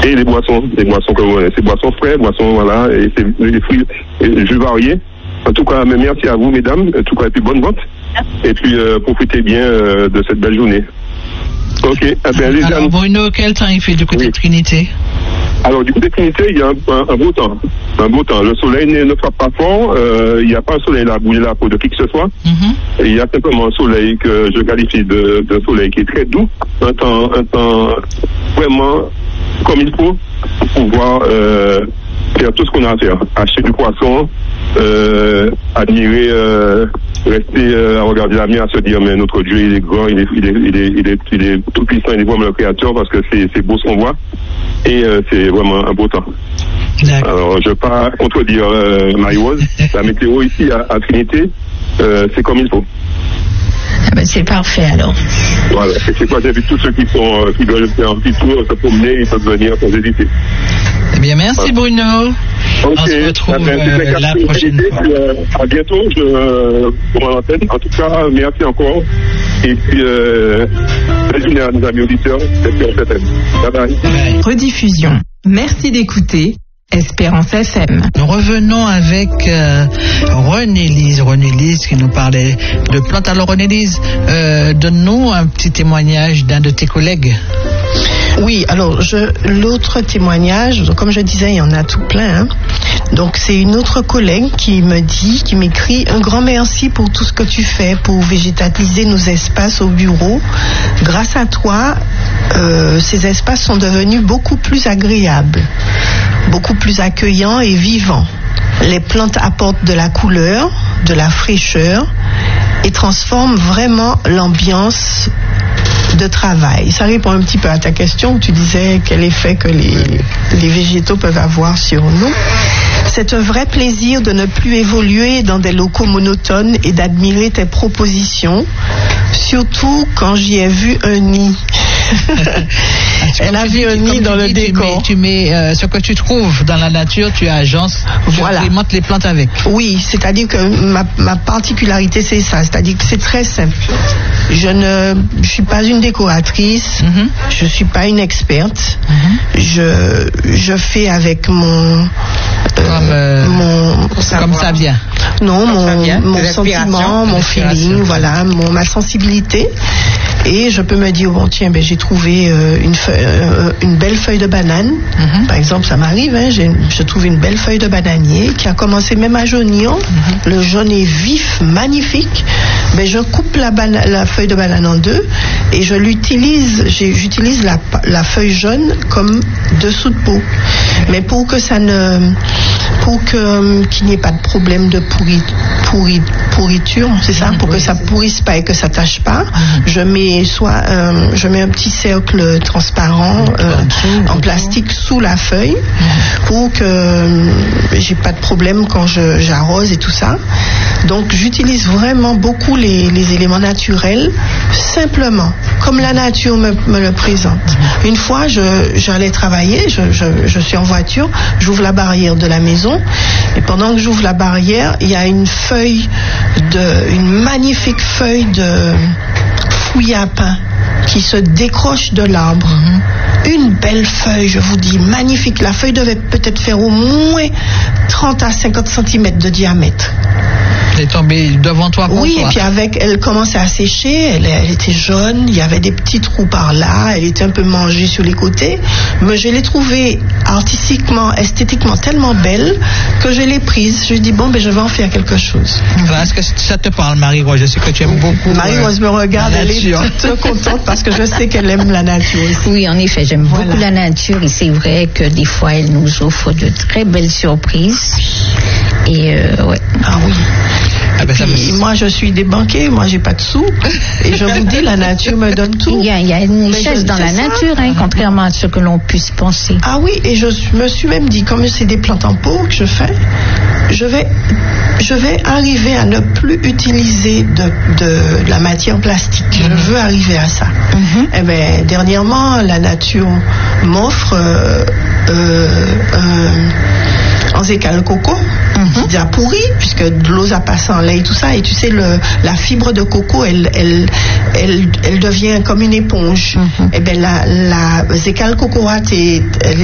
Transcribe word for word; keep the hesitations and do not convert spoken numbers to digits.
Et les boissons, les boissons que vous ces boissons frais, boissons, voilà, et c'est les fruits, et jus variés. En tout cas, merci à vous, mesdames. En tout cas, et puis bonne vente. Et puis, euh, profitez bien euh, de cette belle journée. Ok. Eh bien, les Alors, amis, Bruno, quel temps il fait du côté oui. de Trinité? Alors, du côté de Trinité, il y a un, un, un beau temps. Un beau temps. Le soleil ne, ne frappe pas fort. Euh, il n'y a pas un soleil là, bouger la peau de qui que ce soit. Mm-hmm. Et il y a simplement un soleil que je qualifie de, de soleil qui est très doux. Un temps, un temps vraiment comme il faut pour pouvoir euh, faire tout ce qu'on a à faire. Acheter du poisson, euh, admirer, euh, rester euh, à regarder la mer, à se dire mais notre Dieu il est grand, il est, il est, il est, il est, il est tout puissant, il est vraiment le créateur parce que c'est, c'est beau ce qu'on voit et euh, c'est vraiment un beau temps. D'accord. Alors je ne vais pas contredire euh, Marie-Rose, la météo ici à, à Trinité, euh, c'est comme il faut. Ah ben c'est parfait alors. Voilà, et c'est quoi, j'invite tous ceux qui sont, euh, qui veulent faire un petit tour, se promener, ils peuvent venir sans hésiter. Eh bien, merci Bruno. Ok, On se retrouve euh, la prochaine fois. Euh, à bientôt, je euh, pour l'antenne. En tout cas, merci encore. Et puis, euh, belle journée à nos amis auditeurs. Bye bye. Bye. Rediffusion. Merci d'écouter Espérance F M. Nous revenons avec euh, René-Lise. René-Lise qui nous parlait de plantes. Alors René-Lise, euh, donne-nous un petit témoignage d'un de tes collègues. Oui, alors je, l'autre témoignage, comme je disais, il y en a tout plein. Hein. Donc c'est une autre collègue qui me dit, qui m'écrit un grand merci pour tout ce que tu fais pour végétaliser nos espaces au bureau. Grâce à toi, euh, ces espaces sont devenus beaucoup plus agréables, beaucoup plus accueillants et vivants. Les plantes apportent de la couleur, de la fraîcheur et transforment vraiment l'ambiance de travail. Ça répond un petit peu à ta question où tu disais quel effet que les, les végétaux peuvent avoir sur nous. C'est un vrai plaisir de ne plus évoluer dans des locaux monotones et d'admirer tes propositions, surtout quand j'y ai vu un nid. Elle a vu un nid dans le décor. Tu mets, tu mets euh, ce que tu trouves dans la nature, tu agences, tu voilà. agrémentes les plantes avec. Oui, c'est-à-dire que ma, ma particularité c'est ça, c'est-à-dire que c'est très simple. Je ne je suis pas une décoratrice, mm-hmm. je suis pas une experte. Mm-hmm. Je je fais avec mon euh, comme, euh, mon comme ça vient. Non, comme mon vient, mon sentiment, mon feeling, voilà, mon ma sensibilité. Et je peux me dire bon tiens ben j'ai trouvé euh, une feuille, euh, une belle feuille de banane. Mm-hmm. Par exemple, ça m'arrive, hein, j'ai je trouve une belle feuille de bananier qui a commencé même à jaunir. Mm-hmm. Le jaune est vif, magnifique. Ben je coupe la, bana- la feuille de banane en deux et je l'utilise, j'ai, j'utilise la, la feuille jaune comme dessous de peau. Mais pour que ça ne, pour que qu'il n'y ait pas de problème de pourri, pourri, pourriture, c'est ça, pour que ça pourrisse pas et que ça tâche pas, je mets soit euh, je mets un petit cercle transparent euh, en plastique sous la feuille pour que euh, j'ai pas de problème quand je, j'arrose et tout ça. Donc j'utilise vraiment beaucoup les, les éléments naturels simplement, comme la nature me, me le présente. Une fois, je, j'allais travailler, je, je, je suis en voiture, j'ouvre la barrière de la maison et pendant que j'ouvre la barrière, il y a une feuille, de, une magnifique feuille de fouille à pain qui se décroche de l'arbre. Mmh. Une belle feuille, je vous dis, magnifique. La feuille devait peut-être faire au moins trente à cinquante centimètres de diamètre. Elle est tombée devant toi pour Oui, toi. et puis avec, elle commençait à sécher, elle, elle était jaune, il y avait des petits trous par là, elle était un peu mangée sur les côtés, mais je l'ai trouvée artistiquement, esthétiquement tellement belle que je l'ai prise. Je lui ai dit, bon, ben je vais en faire quelque chose. Enfin, est-ce que ça te parle, Marie-Rose? Je sais que tu aimes beaucoup. Marie-Rose me regarde, elle est toute contente parce que je sais qu'elle aime la nature aussi. Oui, en effet, j'aime voilà. beaucoup la nature et c'est vrai que des fois, elle nous offre de très belles surprises. Et euh, ouais. Ah oui. Ah ben, ça Puis, me... moi, je suis débanquée, moi, j'ai pas de sous. Et je vous dis, la nature me donne tout. Il y a, il y a une richesse je, dans la nature, hein, contrairement à ce que l'on puisse penser. Ah oui, et je me suis même dit, comme c'est des plantes en pot que je fais, je vais, je vais arriver à ne plus utiliser de, de, de la matière plastique. Mm-hmm. Je veux arriver à ça. Mm-hmm. Eh bien, dernièrement, la nature m'offre euh, euh, euh, en zécale coco, mm-hmm. qui a pourri, puisque de l'eau a passé en lait et tout ça, et tu sais, le, la fibre de coco, elle, elle, elle, elle devient comme une éponge. Mm-hmm. Et bien, la, la zécale coco, elle